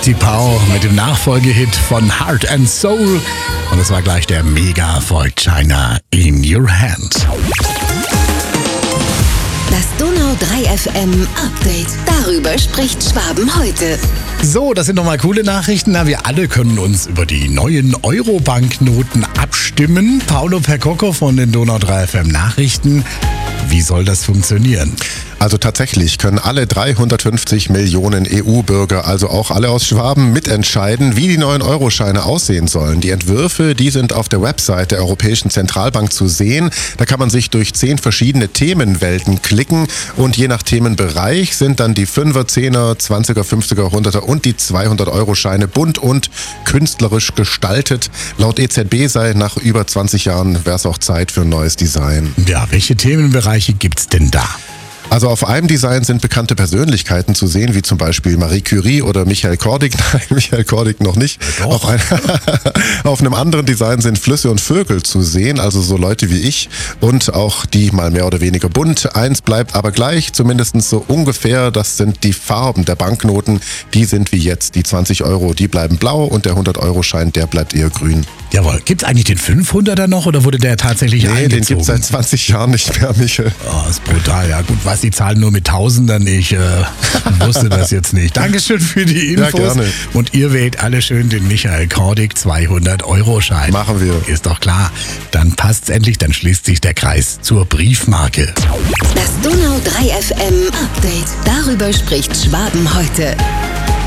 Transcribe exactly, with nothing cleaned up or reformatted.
Christi Pau mit dem Nachfolgehit von Heart and Soul. Und es war gleich der Mega-Erfolg China in Your Hand. Das Donau drei F M Update. Darüber spricht Schwaben heute. So, das sind nochmal coole Nachrichten. Na, wir alle können uns über die neuen Euro-Banknoten abstimmen. Paolo Percocco von den Donau drei F M Nachrichten. Wie soll das funktionieren? Also tatsächlich können alle dreihundertfünfzig Millionen E U-Bürger, also auch alle aus Schwaben, mitentscheiden, wie die neuen Euroscheine aussehen sollen. Die Entwürfe, die sind auf der Website der Europäischen Zentralbank zu sehen. Da kann man sich durch zehn verschiedene Themenwelten klicken und je nach Themenbereich sind dann die Fünfer, Zehner, Zwanziger, Fünfziger, Hunderter und die zweihundert-Euro-Scheine bunt und künstlerisch gestaltet. Laut E Z B sei nach über zwanzig Jahren wäre es auch Zeit für ein neues Design. Ja, welche Themenbereiche gibt's denn da? Also auf einem Design sind bekannte Persönlichkeiten zu sehen, wie zum Beispiel Marie Curie oder Michael Kordic. Nein, Michael Kordic noch nicht. Doch. Auf, ein, auf einem anderen Design sind Flüsse und Vögel zu sehen, also so Leute wie ich und auch die mal mehr oder weniger bunt. Eins bleibt aber gleich, zumindest so ungefähr, das sind die Farben der Banknoten. Die sind wie jetzt die zwanzig Euro, die bleiben blau und der hundert-Euro-Schein, der bleibt eher grün. Jawohl. Gibt's eigentlich den fünfhunderter noch oder wurde der tatsächlich Nee, eingezogen? den gibt's seit zwanzig Jahren nicht mehr, Michael. Oh, ist brutal. Ja gut, was die Zahlen nur mit Tausendern. Ich äh, wusste das jetzt nicht. Dankeschön für die Infos. Ja, gerne. Und ihr wählt alle schön den Michael Kordic zweihundert-Euro-Schein. Machen wir. Ist doch klar. Dann passt's endlich, dann schließt sich der Kreis zur Briefmarke. Das Donau drei F M Update. Darüber spricht Schwaben heute.